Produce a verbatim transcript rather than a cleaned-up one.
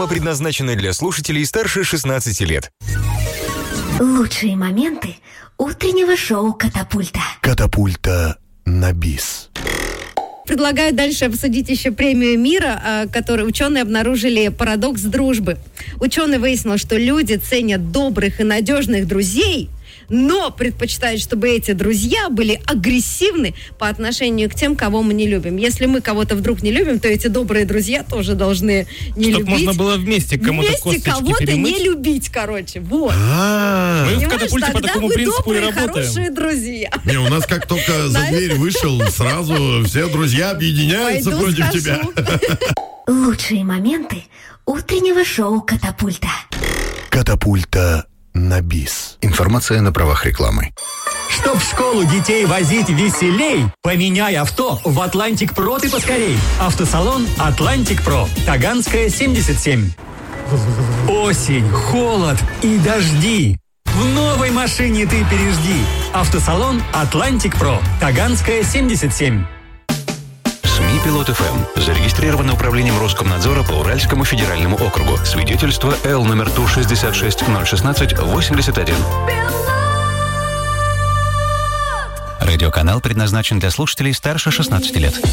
Программа предназначена для слушателей старше шестнадцати лет. Лучшие моменты утреннего шоу «Катапульта». «Катапульта» на бис. Предлагаю дальше обсудить еще премию мира, которой ученые обнаружили парадокс дружбы. Ученый выяснил, что люди ценят добрых и надежных друзей, но предпочитают, чтобы эти друзья были агрессивны по отношению к тем, кого мы не любим. Если мы кого-то вдруг не любим, то эти добрые друзья тоже должны не Чтоб любить. можно было вместе кому-то Вместе косточки кого-то перемыть. не любить, короче. Вот. А, Мы в Понимаешь, «Катапульте» по тогда такому вы принципу и добрые, работаем. хорошие друзья. не, у нас как только за дверь вышел, сразу все друзья объединяются Пойду против скажу. тебя. Лучшие моменты утреннего шоу «Катапульта». «Катапульта» на бис. Информация на правах рекламы. Чтоб в школу детей возить веселей, поменяй авто в «Атлантик Про» ты поскорей. Автосалон «Атлантик Про». Таганская, семьдесят семь. Осень, холод и дожди. В новой машине ты пережди. Автосалон «Атлантик Про». Таганская, семьдесят семь. СМИ «Пилот эф эм» зарегистрировано управлением Роскомнадзора по Уральскому федеральному округу. Свидетельство Л номер Ту шестьдесят шесть ноль шестнадцать восемьдесят один. Радиоканал предназначен для слушателей старше шестнадцати лет.